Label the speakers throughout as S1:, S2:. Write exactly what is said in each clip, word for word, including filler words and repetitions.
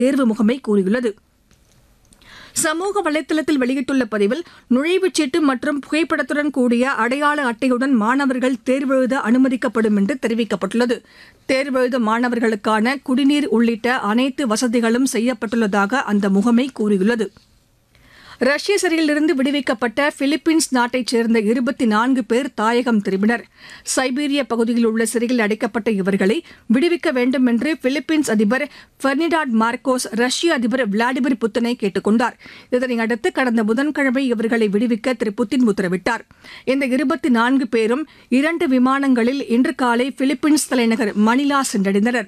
S1: தேர்வு முகமை கூறியுள்ளது. சமூக வலைதளத்தில் வெளியிட்டுள்ள பதிவில் நுழைவுச் சீட்டு மற்றும் புகைப்படத்துடன் கூடிய அடையாள அட்டையுடன் மாணவர்கள் தேர்வெழுத அனுமதிக்கப்படும் என்று தெரிவிக்கப்பட்டுள்ளது. தேர்வெழுத மாணவர்களுக்கான குடிநீர் உள்ளிட்ட அனைத்து வசதிகளும் செய்யப்பட்டுள்ளதாக அந்த முகமை கூறியுள்ளது. ரஷ்ய சிறையிலிருந்து விடுவிக்கப்பட்ட பிலிப்பீன்ஸ் நாட்டைச் சேர்ந்த இருபத்தி நான்கு பேர் தாயகம் திரும்பினர். சைபீரிய பகுதியில் உள்ள சிறையில் அடைக்கப்பட்ட இவர்களை விடுவிக்க வேண்டும் என்று பிலிப்பீன்ஸ் அதிபர் பெர்னிடாட் மார்கோஸ் ரஷ்ய அதிபர் விளாடிமிர் புட்டினை கேட்டுக் கொண்டார். இதனையடுத்து கடந்த புதன்கிழமை இவர்களை விடுவிக்க திரு புட்டின் உத்தரவிட்டார். இந்த இருபத்தி நான்கு பேரும் இரண்டு விமானங்களில் இன்று காலை பிலிப்பீன்ஸ் தலைநகர் மணிலா சென்றடைந்தனர்.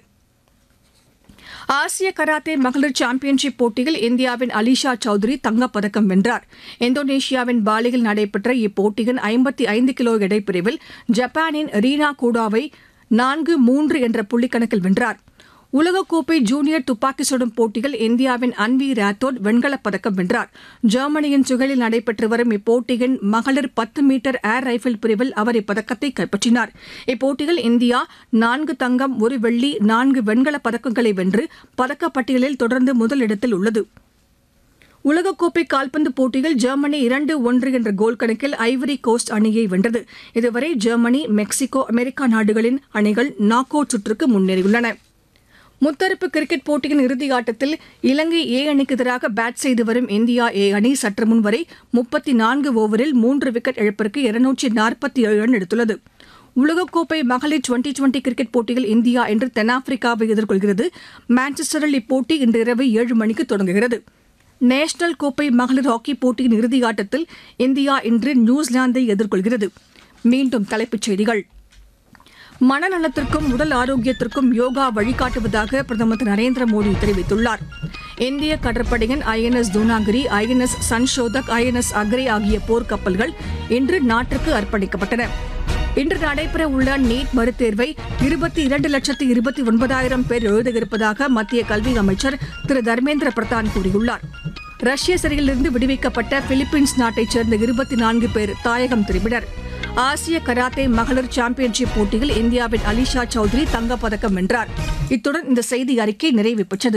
S1: ஆசிய கராத்தே மகளிர் சாம்பியன்ஷிப் போட்டியில் இந்தியாவின் அலிஷா சௌத்ரி தங்கப்பதக்கம் வென்றார். இந்தோனேஷியாவின் பாலியில் நடைபெற்ற இப்போட்டியின் ஐம்பத்தி ஐந்து கிலோ எடைப்பிரிவில் ஜப்பானின் ரீனா கூடாவை நான்கு மூன்று என்ற புள்ளிக்கணக்கில் வென்றார். உலகக்கோப்பை ஜூனியர் துப்பாக்கி சுடும் போட்டியில் இந்தியாவின் அன்வி ராத்தோட் வெண்கலப் பதக்கம் வென்றார். ஜெர்மனியின் சுகலில் நடைபெற்று வரும் இப்போட்டியின் மகளிர் பத்து மீட்டர் ஏர் ரைபிள் பிரிவில் அவர் இப்பதக்கத்தை கைப்பற்றினார். இப்போட்டியில் இந்தியா நான்கு தங்கம் ஒரு வெள்ளி நான்கு வெண்கலப் பதக்கங்களை வென்று பதக்கப்பட்டியலில் தொடர்ந்து முதலிடத்தில் உள்ளது. உலகக்கோப்பை கால்பந்து போட்டியில் ஜெர்மனி இரண்டு ஒன்று என்ற கோல் கணக்கில் ஐவரி கோஸ்ட் அணியை வென்றது. இதுவரை ஜெர்மனி, மெக்சிகோ, அமெரிக்கா நாடுகளின் அணிகள் நாக் அவுட் சுற்றுக்கு முன்னேறியுள்ளன. முத்தரப்பு கிரிக்கெட் போட்டியின் இறுதி ஆட்டத்தில் இலங்கை ஏ அணிக்கு எதிராக பேட் செய்து வரும் இந்தியா ஏ அணி சற்று முன் வரை முப்பத்தி நான்கு ஓவரில் மூன்று விக்கெட் இழப்பிற்கு இருநூற்றி நாற்பத்தி ஏழு ரன் எடுத்துள்ளது. உலகக்கோப்பை மகளிர் டுவெண்டி டுவெண்டி கிரிக்கெட் போட்டியில் இந்தியா இன்று தென்னாப்பிரிக்காவை எதிர்கொள்கிறது. மான்செஸ்டரில் இப்போட்டி இன்று இரவு ஏழு மணிக்கு தொடங்குகிறது. நேஷனல் கோப்பை மகளிர் ஹாக்கி போட்டியின் இறுதி ஆட்டத்தில் இந்தியா இன்று நியூசிலாந்தை எதிர்கொள்கிறது. மீண்டும் தலைப்புச் செய்திகள். மனநலத்திற்கும் உடல் ஆரோக்கியத்திற்கும் யோகா வழிகாட்டுவதாக பிரதமர் திரு நரேந்திர மோடி தெரிவித்துள்ளார். இந்திய கடற்படையின் ஐ என் எஸ் தூனாகிரி, ஐ என் எஸ் சன்ஷோதக், ஐ என் எஸ் அக்ரே ஆகிய போர்க்கப்பல்கள் இன்று நாட்டிற்கு அர்ப்பணிக்கப்பட்டன. இன்று நடைபெற உள்ள நீட் மறுதேர்வை இருபத்தி இரண்டு லட்சத்து இருபத்தி ஒன்பதாயிரம் பேர் எழுதியிருப்பதாக மத்திய கல்வி அமைச்சர் திரு தர்மேந்திர பிரதான் கூறியுள்ளார். ரஷ்ய சிறையிலிருந்து விடுவிக்கப்பட்ட பிலிப்பீன்ஸ் நாட்டைச் சேர்ந்த இருபத்தி நான்கு பேர் தாயகம் திரும்பினர். ஆசிய கராத்தே மகளிர் சாம்பியன்ஷிப் போட்டியில் இந்தியாவின் அலிஷா சௌத்ரி தங்கப்பதக்கம் வென்றார். இத்துடன் இந்த செய்தி அறிக்கை நிறைவு பெற்றது.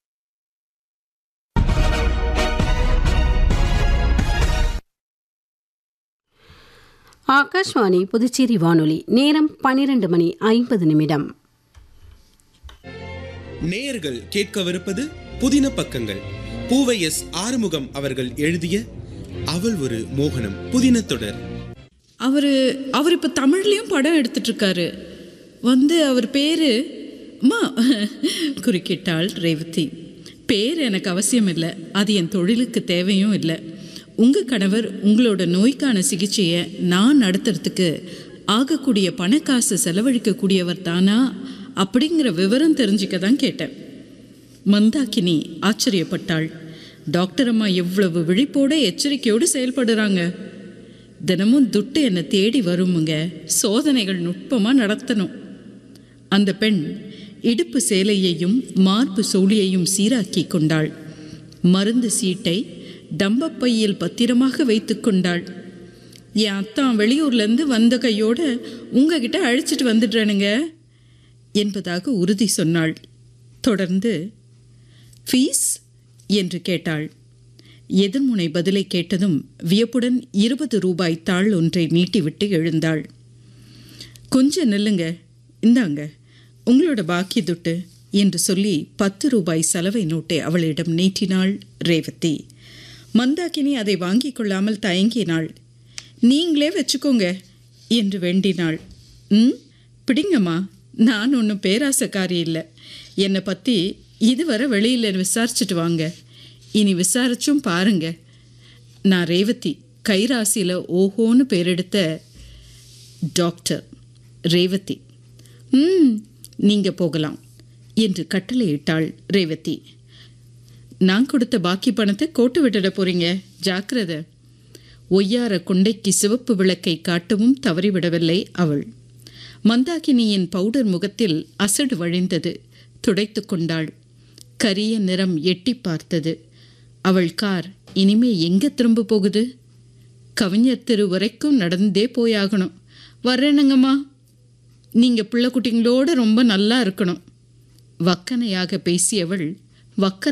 S2: ஆகாஷ்வாணி புதுச்சேரி வானொலி. நேரம் பனிரெண்டு மணி ஐம்பது நிமிடம்.
S3: நேயர்கள் கேட்கவிருப்பது புதின பக்கங்கள். பூவை எஸ் ஆறுமுகம் அவர்கள் எழுதிய அவள் ஒரு மோகனம் புதின தொடர்.
S4: அவர் அவர் இப்போ தமிழ்லேயும் படம் எடுத்துட்ருக்காரு. வந்து அவர் பேர் அம்மா குறுக்கிட்டாள் ரேவதி. பேர் எனக்கு அவசியம் இல்லை, அது என் தொழிலுக்கு தேவையும் இல்லை. உங்கள் கணவர் உங்களோட நோய்க்கான சிகிச்சையை நான் நடத்துறதுக்கு ஆகக்கூடிய பணக்காசு செலவழிக்கக்கூடியவர் தானா அப்படிங்கிற விவரம் தெரிஞ்சிக்க தான் கேட்டேன். மந்தாக்கினி ஆச்சரியப்பட்டாள். டாக்டர் அம்மா எவ்வளவு விழிப்போடு எச்சரிக்கையோடு செயல்படுறாங்க. தினமும் துட்டு என்னை தேடி வருமுங்க. சோதனைகள் நுட்பமாக நடத்தணும். அந்த பெண் இடுப்பு சேலையையும் மார்பு சோழியையும் சீராக்கி கொண்டாள். மருந்து சீட்டை டம்பப்பையில் பத்திரமாக வைத்து கொண்டாள். என் அத்தான் வெளியூர்லேருந்து வந்த கையோடு உங்ககிட்ட அழைச்சிட்டு வந்துடுறேனுங்க என்பதாக உறுதி சொன்னாள். தொடர்ந்து ஃபீஸ் என்று கேட்டாள். எதிர்முனை பதிலை கேட்டதும் வியப்புடன் இருபது ரூபாய் தாள் ஒன்றை நீட்டிவிட்டு எழுந்தாள். கொஞ்சம் நில்லுங்க, இந்தாங்க உங்களோட பாக்கி துட்டு என்று சொல்லி பத்து ரூபாய் சலவை நோட்டை அவளிடம் நீட்டினாள் ரேவதி. மந்தாக்கினி அதை வாங்கி கொள்ளாமல் தயங்கினாள். நீங்களே வச்சுக்கோங்க என்று வேண்டினாள். ம் பிடிங்கம்மா, நான் ஒன்றும் பேராசக்காரி இல்லை. என்னை பற்றி இதுவரை வெளியில் விசாரிச்சுட்டு வாங்க. இனி விசாரிச்சும் பாருங்க. நான் ரேவதி, கைராசியில் ஓஹோன்னு பேரெடுத்த டாக்டர் ரேவதி. ம் நீங்கள் போகலாம் என்று கட்டளையிட்டாள் ரேவதி. நான் கொடுத்த பாக்கி பணத்தை கோட்டு விட்டுட போறீங்க, ஜாக்கிரதை. ஒய்யார கொண்டைக்கு சிவப்பு விளக்கை காட்டவும் தவறிவிடவில்லை அவள். மந்தாகினியின் பவுடர் முகத்தில் அசடு வழிந்தது. துடைத்து கொண்டாள். கரிய நிறம் எட்டி பார்த்தது. அவள் கார் இனிமே எங்கே திரும்ப போகுது? கவிஞர் தெரு வரைக்கும் நடந்தே போயாகணும். வர்றேனுங்கம்மா, நீங்கள் பிள்ளை குட்டிங்களோடு ரொம்ப நல்லா இருக்கணும். வக்கனையாக பேசியவள் வக்க